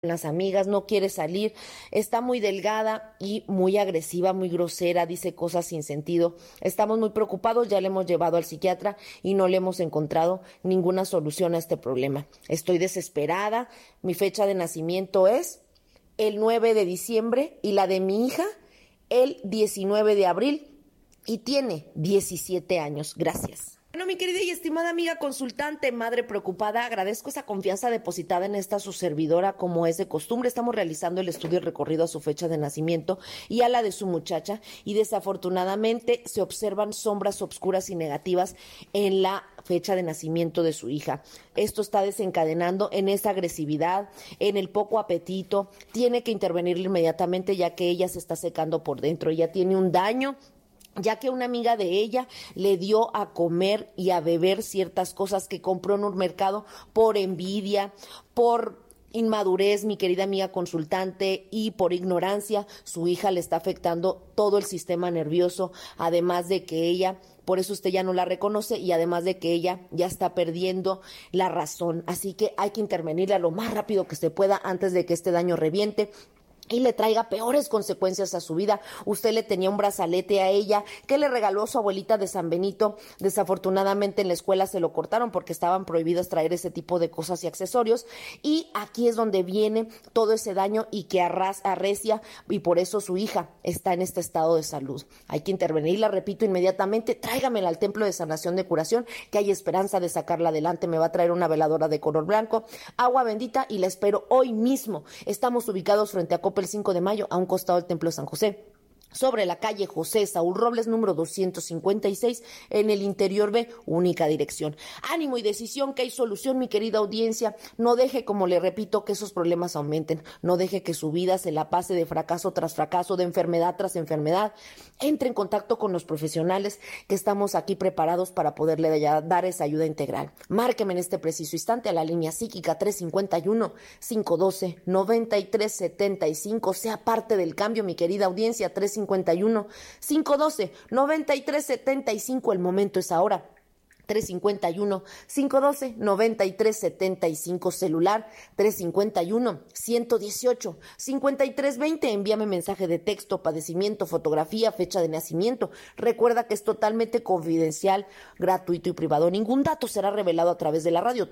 las amigas, no quiere salir, está muy delgada y muy agresiva, muy grosera, dice cosas sin sentido. Estamos muy preocupados, ya le hemos llevado al psiquiatra y no le hemos encontrado ninguna solución a este problema. Estoy desesperada, mi fecha de nacimiento es el 9 de diciembre y la de mi hija el 19 de abril y tiene 17 años. Gracias. Bueno, mi querida y estimada amiga consultante, madre preocupada, agradezco esa confianza depositada en esta su servidora como es de costumbre. Estamos realizando el estudio recorrido a su fecha de nacimiento y a la de su muchacha y desafortunadamente se observan sombras obscuras y negativas en la fecha de nacimiento de su hija. Esto está desencadenando en esa agresividad, en el poco apetito. Tiene que intervenir inmediatamente ya que ella se está secando por dentro. Ella tiene un daño, ya que una amiga de ella le dio a comer y a beber ciertas cosas que compró en un mercado por envidia, por inmadurez, mi querida amiga consultante, y por ignorancia. Su hija le está afectando todo el sistema nervioso, además de que ella, por eso usted ya no la reconoce, y además de que ella ya está perdiendo la razón. Así que hay que intervenirla lo más rápido que se pueda antes de que este daño reviente y le traiga peores consecuencias a su vida. Usted le tenía un brazalete a ella que le regaló su abuelita de San Benito. Desafortunadamente en la escuela se lo cortaron porque estaban prohibidas traer ese tipo de cosas y accesorios. Y aquí es donde viene todo ese daño y que arrecia, y por eso su hija está en este estado de salud. Hay que intervenirla, repito, inmediatamente. Tráigamela al Templo de Sanación de Curación, que hay esperanza de sacarla adelante. Me va a traer una veladora de color blanco, agua bendita, y la espero hoy mismo. Estamos ubicados frente a Coppel 5 de Mayo, a un costado del Templo de San José, sobre la calle José Saúl Robles, número 256, en el interior B, única dirección. Ánimo y decisión, que hay solución, mi querida audiencia. No deje, como le repito, que esos problemas aumenten. No deje que su vida se la pase de fracaso tras fracaso, de enfermedad tras enfermedad. Entre en contacto con los profesionales, que estamos aquí preparados para poderle dar esa ayuda integral. Márqueme en este preciso instante a la línea psíquica 351-512-9375. Sea parte del cambio, mi querida audiencia. 351-512-9375. El momento es ahora. 351-512-9375, celular 351-118-5320. Envíame mensaje de texto, padecimiento, fotografía, fecha de nacimiento. Recuerda que es totalmente confidencial, gratuito y privado. Ningún dato será revelado a través de la radio.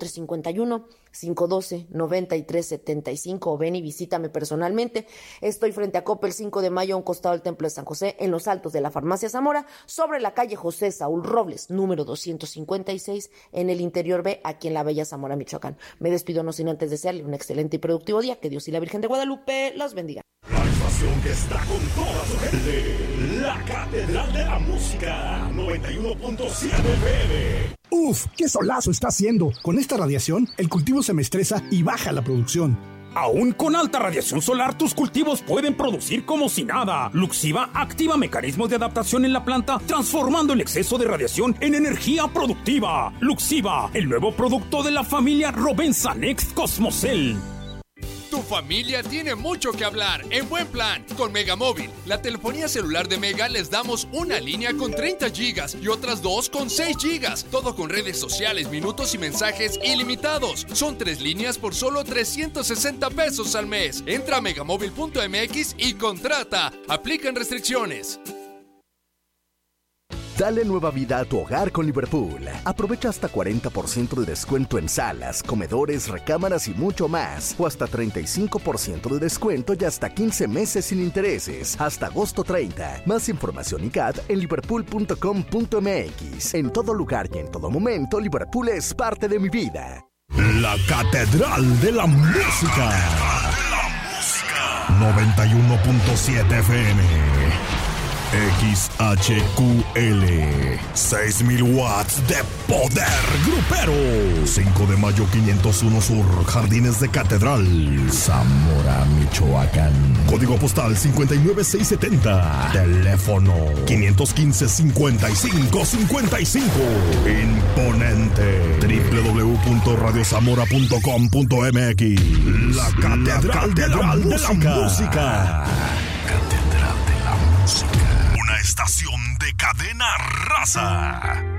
351-512-9375. Ven y visítame personalmente. Estoy frente a Coppel 5 de Mayo, a un costado del Templo de San José, en los altos de la Farmacia Zamora, sobre la calle José Saúl Robles, número 256, en el interior B, aquí en la bella Zamora, Michoacán. Me despido no sin antes desearle un excelente y productivo día. Que Dios y la Virgen de Guadalupe los bendiga. La estación que está con toda su gente, la Catedral de la Música, 91.7 FM. Uf, qué solazo está haciendo. Con esta radiación, el cultivo se me estresa y baja la producción. Aún con alta radiación solar, tus cultivos pueden producir como si nada. Luxiva activa mecanismos de adaptación en la planta, transformando el exceso de radiación en energía productiva. Luxiva, el nuevo producto de la familia Rovensa Next Cosmocel. Tu familia tiene mucho que hablar en buen plan con Megamóvil. La telefonía celular de Mega les damos una línea con 30 gigas y otras dos con 6 gigas. Todo con redes sociales, minutos y mensajes ilimitados. Son 3 líneas por solo 360 pesos al mes. Entra a megamóvil.mx y contrata. Aplican restricciones. Dale nueva vida a tu hogar con Liverpool. Aprovecha hasta 40% de descuento en salas, comedores, recámaras y mucho más. O hasta 35% de descuento y hasta 15 meses sin intereses. Hasta agosto 30. Más información y CAT en liverpool.com.mx. En todo lugar y en todo momento, Liverpool es parte de mi vida. La Catedral de la Música. 91.7 FM. XHQL 6,000 watts de poder grupero. 5 de Mayo 501 Sur, Jardines de Catedral, Zamora, Michoacán. Código postal 59670. Teléfono 515-5555. Imponente. www.radiozamora.com.mx. La Catedral de la Música. Catedral de la Música. Una estación de Cadena Raza.